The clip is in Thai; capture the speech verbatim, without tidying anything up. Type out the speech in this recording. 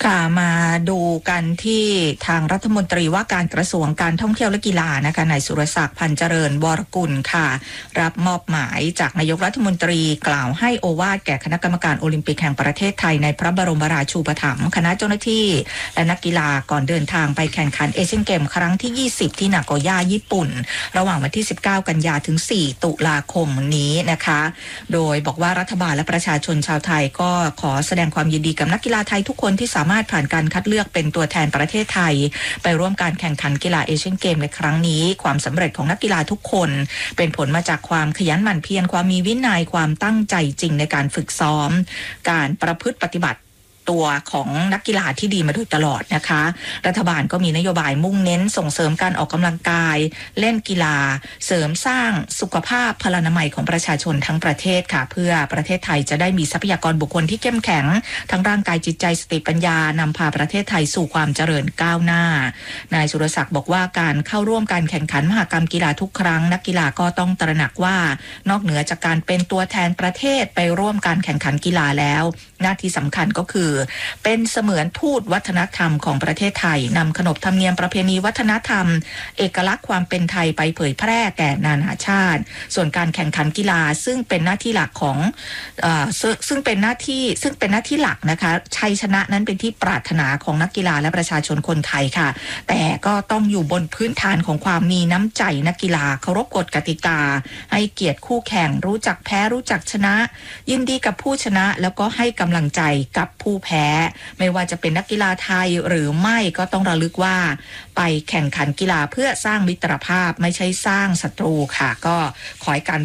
ค่ะมาดูกันที่ทางรัฐมนตรีว่าการกระทรวงการท่องเที่ยวและกีฬานะคะนายสุรศักดิ์พันเจริญวรกุลค่ะรับมอบหมายจากนายกรัฐมนตรีกล่าวให้โอวาทแก่คณะกรรมการโอลิมปิกแห่งประเทศไทยในพระบรมราชูปถัมภ์คณะเจ้าหน้าที่และนักกีฬาก่อนเดินทางไปแข่งขันเอเชียนเกมครั้งที่ยี่สิบที่นาโกย่าญี่ปุ่นระหว่างวันที่สิบเก้ากันยาถึงสี่ตุลาคมนี้นะคะโดยบอกว่ารัฐบาลและประชาชนชาวไทยก็ขอแสดงความยินดีกับนักกีฬาไทยทุกคนที่สามารถผ่านการคัดเลือกเป็นตัวแทนประเทศไทยไปร่วมการแข่งขันกีฬาเอเชียนเกมในครั้งนี้ความสำเร็จของนักกีฬาทุกคนเป็นผลมาจากความขยันหมั่นเพียรความมีวินัยความตั้งใจจริงในการฝึกซ้อมการประพฤติปฏิบัติตัวของนักกีฬาที่ดีมาโดยตลอดนะคะรัฐบาลก็มีนโยบายมุ่งเน้นส่งเสริมการออกกำลังกายเล่นกีฬาเสริมสร้างสุขภาพพลานามัยของประชาชนทั้งประเทศค่ะเพื่อประเทศไทยจะได้มีทรัพยากรบุคคลที่เข้มแข็งทั้งร่างกายจิตใจสติปัญญานำพาประเทศไทยสู่ความเจริญก้าวหน้านายสุรศักดิ์บอกว่าการเข้าร่วมการแข่งขันมหกรรมกีฬาทุกครั้งนักกีฬาก็ต้องตระหนักว่านอกเหนือจากการเป็นตัวแทนประเทศไปร่วมการแข่งขันกีฬาแล้วหน้าที่สำคัญก็คือเป็นเสมือนทูตวัฒนธรรมของประเทศไทยนำขนบธรรมเนียมประเพณีวัฒนธรรมเอกลักษณ์ความเป็นไทยไปเผยแพร่แก่นานาชาติส่วนการแข่งขันกีฬาซึ่งเป็นหน้าที่หลักของเอ่อซึ่งเป็นหน้าที่ซึ่งเป็นหน้าที่หลักนะคะชัยชนะนั้นเป็นที่ปรารถนาของนักกีฬาและประชาชนคนไทยค่ะแต่ก็ต้องอยู่บนพื้นฐานของความมีน้ำใจนักกีฬาเคารพกฎกติกาให้เกียรติคู่แข่งรู้จักแพ้รู้จักชนะยินดีกับผู้ชนะแล้วก็ให้กำลังใจกับผู้แพ้ไม่ว่าจะเป็นนักกีฬาไทยหรือไม่ก็ต้องระลึกว่าไปแข่งขันกีฬาเพื่อสร้างมิตรภาพไม่ใช่สร้างศัตรูค่ะก็ขอให้การ